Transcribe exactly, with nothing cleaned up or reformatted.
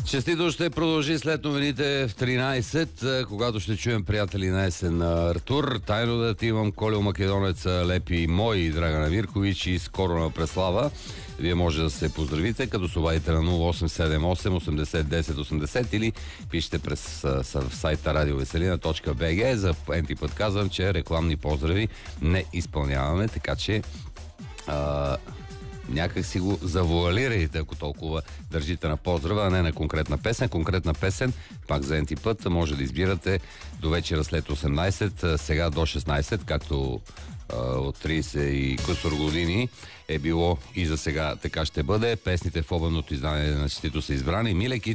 Честито ще продължи след новините в тринайсет, когато ще чуем приятели на есен Артур. Тайно да ти имам Колео Македонец, Лепи Мой и Драгана Миркович и скоро на Преслава. Вие може да се поздравите, като се обадите на нула осем седем осем осемдесет десет осемдесет или пишете през сайта радиовеселина точка би джи. За енти път казвам, че рекламни поздрави не изпълняваме, така че а, някак си го завуалирайте, ако толкова държите на поздрава, а не на конкретна песен. Конкретна песен, пак за енти път, може да избирате до вечера след осемнайсет, сега до шестнайсет, както а, от трийсет и кусор години е било и за сега така ще бъде. Песните в обедното издание на Честито са избрани. Милеки